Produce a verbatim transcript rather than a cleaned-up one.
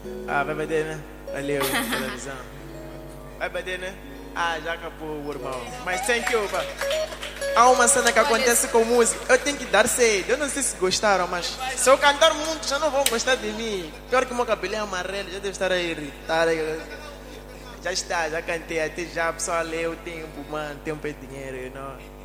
Ah, vai bater, né? Valeu, televisão. Vai bater, né? Ah, já acabou o irmão. Mas thank you, pá. Há uma cena que acontece com música. Eu tenho que dar cedo. Eu não sei se gostaram, mas se eu cantar muito, já não vão gostar de mim. Pior que o meu cabelo é amarelo, já deve estar a irritar. Já está, já cantei até já. A pessoa lê o tempo, mano. Tempo é dinheiro, you know?